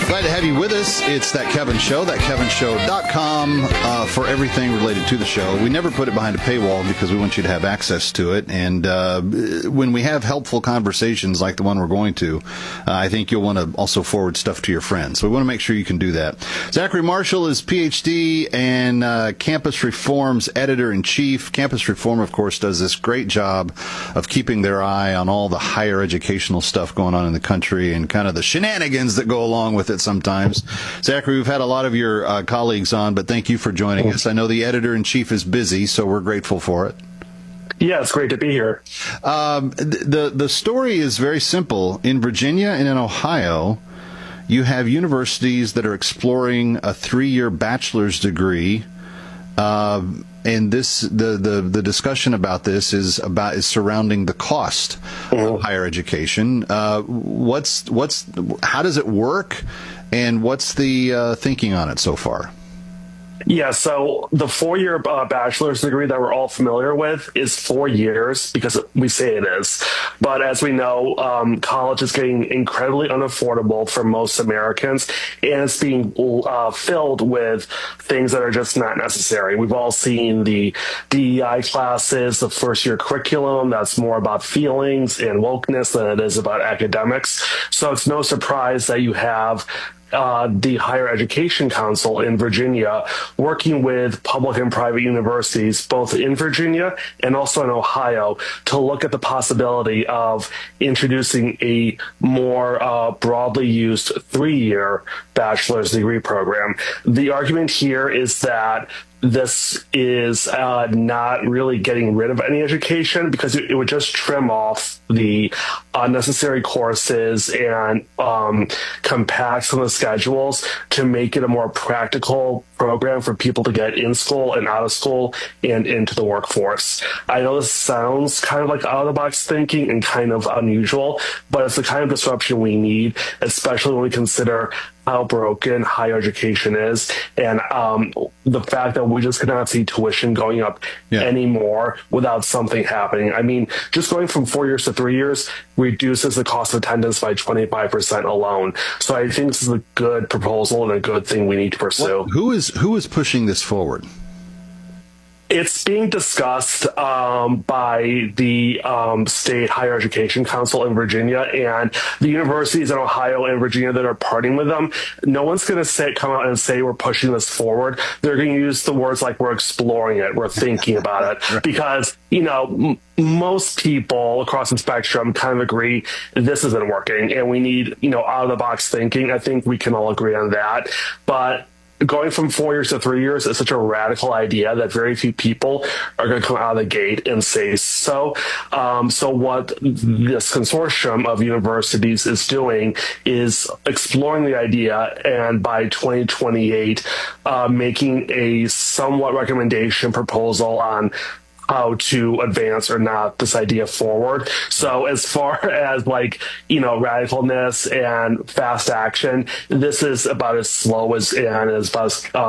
Glad to have you with us. It's That Kevin Show, thatkevinshow.com for everything related to the show. We never put it behind a paywall because we want you to have access to it. And when we have helpful conversations like the one we're going to, I think you'll want to also forward stuff to your friends. So we want to make sure you can do that. Zachary Marshall is PhD and Campus Reform's editor-in-chief. Campus Reform, of course, does this great job of keeping their eye on all the higher educational stuff going on in the country and kind of the shenanigans that go along with it sometimes. Zachary, we've had a lot of your colleagues on, but thank you for joining us. I know the editor-in-chief is busy, so we're grateful for it. Yeah, it's great to be here. The story is very simple. In Virginia and in Ohio, you have universities that are exploring a 3-year bachelor's degree. And the discussion about this is surrounding the cost of higher education. How does it work, and what's the thinking on it so far? Yeah, so the 4-year bachelor's degree that we're all familiar with is 4 years because we say it is. But as we know, college is getting incredibly unaffordable for most Americans, and it's being filled with things that are just not necessary. We've all seen the DEI classes, the first-year curriculum that's more about feelings and wokeness than it is about academics. So it's no surprise that you have the Higher Education Council in Virginia working with public and private universities, both in Virginia and also in Ohio, to look at the possibility of introducing a more broadly used 3-year bachelor's degree program. The argument here is that this is not really getting rid of any education because it would just trim off the unnecessary courses and compact some of the schedules to make it a more practical program for people to get in school and out of school and into the workforce. I know this sounds kind of like out-of-the-box thinking and kind of unusual, but it's the kind of disruption we need, especially when we consider how broken higher education is, and the fact that we just cannot see tuition going up anymore without something happening. I mean, just going from 4 years to 3 years reduces the cost of attendance by 25% alone. So I think this is a good proposal and a good thing we need to pursue. Who is pushing this forward? It's being discussed by the State Higher Education Council in Virginia, and the universities in Ohio and Virginia that are partnering with them. No one's going to come out and say we're pushing this forward. They're going to use the words like we're exploring it, we're thinking about it, because, you know, most people across the spectrum kind of agree this isn't working and we need, out-of-the-box thinking. I think we can all agree on that. But going from 4 years to 3 years is such a radical idea that very few people are going to come out of the gate and say so. So what this consortium of universities is doing is exploring the idea, and by 2028, making a somewhat recommendation proposal on how to advance or not this idea forward. So as far as radicalness and fast action, this is about as slow as